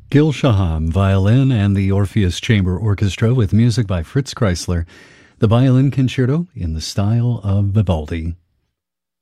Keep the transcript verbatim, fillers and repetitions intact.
Gil Shaham, violin, and the Orpheus Chamber Orchestra with music by Fritz Kreisler, the Violin Concerto in the style of Vivaldi.